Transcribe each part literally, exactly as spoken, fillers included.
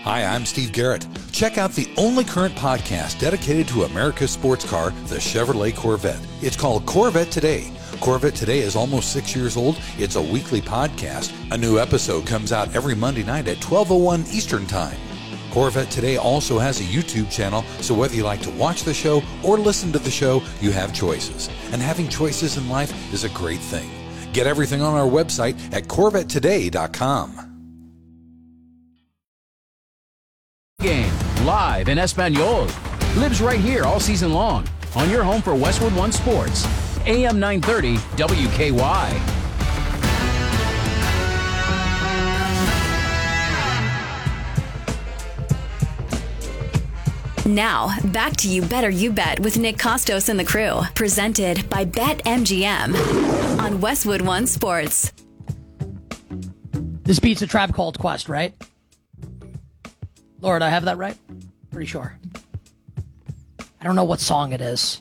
Hi, I'm Steve Garrett. Check out the only current podcast dedicated to America's sports car, the Chevrolet Corvette. It's called Corvette Today. Corvette Today is almost six years old. It's a weekly podcast. A new episode comes out every Monday night at twelve oh one Eastern Time. Corvette Today also has a YouTube channel, so whether you like to watch the show or listen to the show, you have choices. And having choices in life is a great thing. Get everything on our website at corvette today dot com. Game live in Espanol. Lives right here all season long on your home for Westwood One Sports. A M nine thirty W K Y. Now, back to You Better You Bet with Nick Costos and the crew. Presented by BetMGM on Westwood One Sports. This beats a Tribe Called Quest, right? Lord, I have that right? Pretty sure. I don't know what song it is.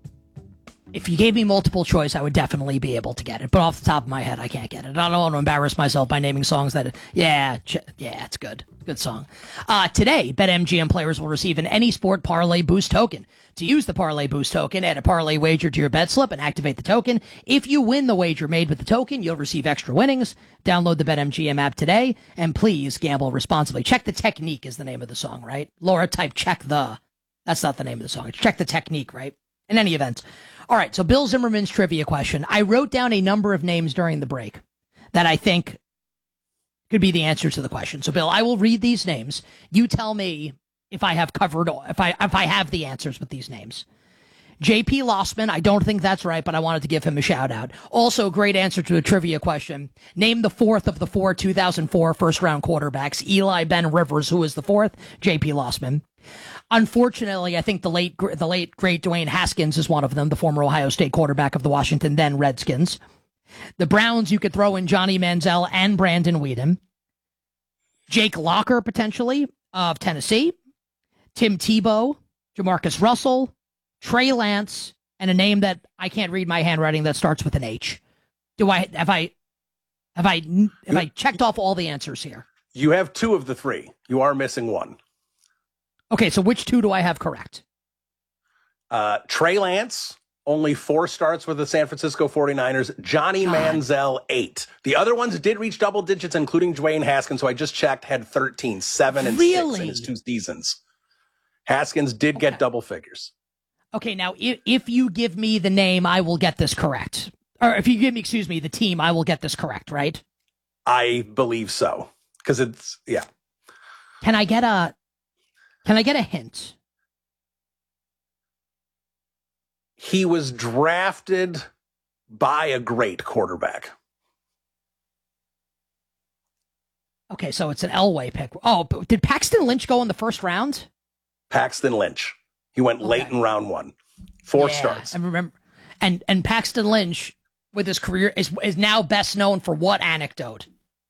If you gave me multiple choice, I would definitely be able to get it. But off the top of my head, I can't get it. I don't want to embarrass myself by naming songs that... Yeah, yeah, it's good. Good song. Uh, today, BetMGM players will receive an Any Sport Parlay Boost token. To use the Parlay Boost token, add a parlay wager to your bet slip and activate the token. If you win the wager made with the token, you'll receive extra winnings. Download the BetMGM app today, and please gamble responsibly. Check the Technique is the name of the song, right? Laura, type check the. That's not the name of the song. It's Check the Technique, right? In any event. All right, so Bill Zimmerman's trivia question. I wrote down a number of names during the break that I think could be the answer to the question. So, Bill, I will read these names. You tell me if I have covered, if I if I have the answers with these names. J P. Lossman, I don't think that's right, but I wanted to give him a shout out. Also, great answer to a trivia question. Name the fourth of the four two thousand four first round quarterbacks. Eli Ben Rivers, who is the fourth? J P. Lossman. Unfortunately, I think the late the late great Dwayne Haskins is one of them, the former Ohio State quarterback of the Washington then Redskins. The Browns, you could throw in Johnny Manziel and Brandon Weeden. Jake Locker, potentially, of Tennessee. Tim Tebow, Jamarcus Russell, Trey Lance, and a name that I can't read my handwriting that starts with an H. Do I have I have I have I checked off all the answers here? You have two of the three. You are missing one. Okay, so which two do I have correct? Uh, Trey Lance, only four starts with the San Francisco forty-niners. Johnny God. Manziel, eight. The other ones did reach double digits, including Dwayne Haskins, who I just checked, had thirteen, seven, and really? six in his two seasons. Haskins did okay. get double figures. Okay, now, if, if you give me the name, I will get this correct. Or if you give me, excuse me, the team, I will get this correct, right? I believe so. Because it's, yeah. Can I get a... Can I get a hint? He was drafted by a great quarterback. Okay, so it's an Elway pick. Oh, but did Paxton Lynch go in the first round? Paxton Lynch. He went okay. late in round one. Four yeah, starts. I remember. And and Paxton Lynch, with his career, is is now best known for what anecdote?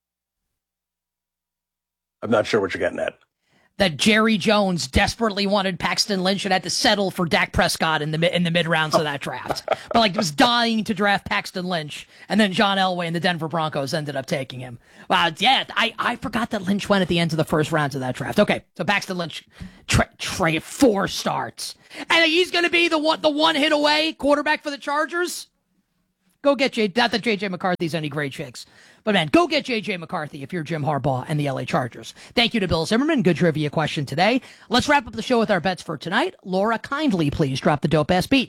I'm not sure what you're getting at. That Jerry Jones desperately wanted Paxton Lynch and had to settle for Dak Prescott in the in the mid rounds of that draft. But like was dying to draft Paxton Lynch, and then John Elway and the Denver Broncos ended up taking him. Wow, yeah, I, I forgot that Lynch went at the end of the first rounds of that draft. Okay, so Paxton Lynch, tra- tra- four starts, and he's going to be the one the one hit away quarterback for the Chargers. Go get J. Not that J J McCarthy's any great shakes. But, man, go get J J McCarthy if you're Jim Harbaugh and the L A Chargers. Thank you to Bill Zimmerman. Good trivia question today. Let's wrap up the show with our bets for tonight. Laura, kindly, please drop the dope-ass beat.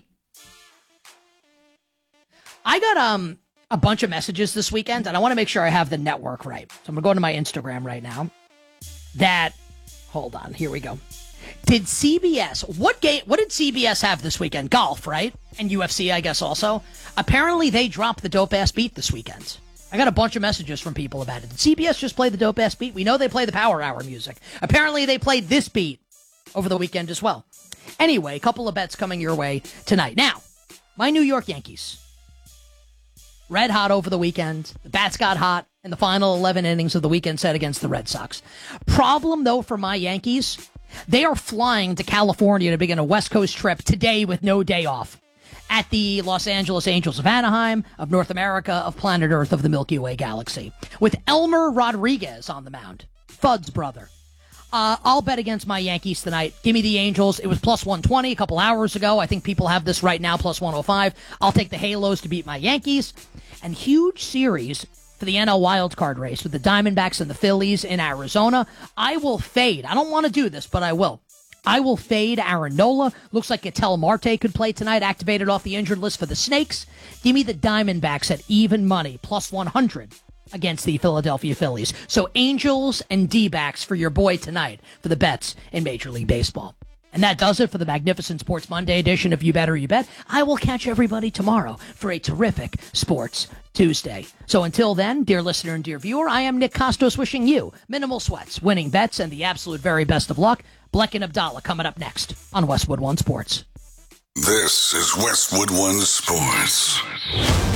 I got um a bunch of messages this weekend, and I want to make sure I have the network right. So I'm going to go to my Instagram right now. That, hold on, here we go. Did C B S, what game, what did C B S have this weekend? Golf, right? And U F C, I guess, also. Apparently, they dropped the dope-ass beat this weekend. I got a bunch of messages from people about it. Did C B S just play the dope-ass beat? We know they play the Power Hour music. Apparently, they played this beat over the weekend as well. Anyway, a couple of bets coming your way tonight. Now, my New York Yankees. Red hot over the weekend. The bats got hot in the final eleven innings of the weekend set against the Red Sox. Problem, though, for my Yankees, they are flying to California to begin a West Coast trip today with no day off. At the Los Angeles Angels of Anaheim, of North America, of planet Earth, of the Milky Way galaxy. With Elmer Rodriguez on the mound, Fudd's brother. Uh, I'll bet against my Yankees tonight. Give me the Angels. It was plus one twenty a couple hours ago. I think people have this right now, plus one oh five. I'll take the Halos to beat my Yankees. And huge series for the N L wildcard race with the Diamondbacks and the Phillies in Arizona. I will fade. I don't want to do this, but I will. I will fade Aaron Nola. Looks like Ketel Marte could play tonight, activated off the injured list for the Snakes. Give me the Diamondbacks at even money, plus one hundred against the Philadelphia Phillies. So Angels and D-backs for your boy tonight for the bets in Major League Baseball. And that does it for the Magnificent Sports Monday edition of You Bet or You Bet. I will catch everybody tomorrow for a terrific Sports Tuesday. So until then, dear listener and dear viewer, I am Nick Costos wishing you minimal sweats, winning bets, and the absolute very best of luck. Bleck and Abdallah coming up next on Westwood One Sports. This is Westwood One Sports.